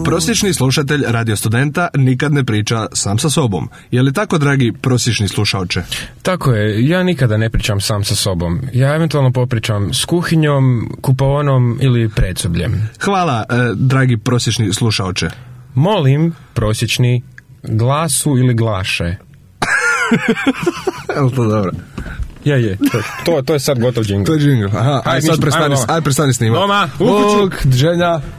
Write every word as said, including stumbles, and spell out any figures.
Prosječni slušatelj Radio Studenta nikad ne priča sam sa sobom. Je li tako, dragi prosječni slušaoče? Tako je, ja nikada ne pričam sam sa sobom. Ja eventualno popričam s kuhinjom, kupaonom ili predsobljem. Hvala, eh, dragi prosječni slušaoče. Molim, prosječni, glasu ili glaše. Je li to dobro? Je, je, to, to, to je sad gotov džingl. To je džingl, aha, aj, aj sad prestani, aj prestani snima. Doma, u kuću. Bog, Ženja.